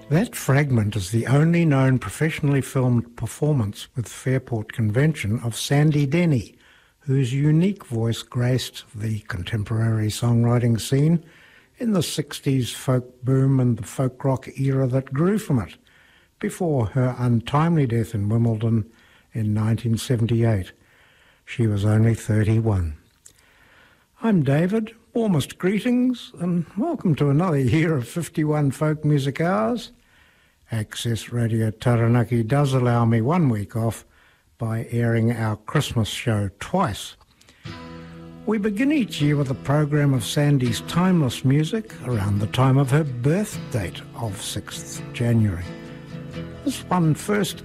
That fragment is the only known professionally filmed performance with Fairport Convention of Sandy Denny, whose unique voice graced the contemporary songwriting scene in the 60s folk boom and the folk rock era that grew from it, before her untimely death in Wimbledon in 1978. She was only 31. I'm David, warmest greetings, and welcome to another year of 51 Folk Music Hours. Access Radio Taranaki does allow me 1 week off by airing our Christmas show twice. We begin each year with a program of Sandy's timeless music around the time of her birth date of 6th January. This one first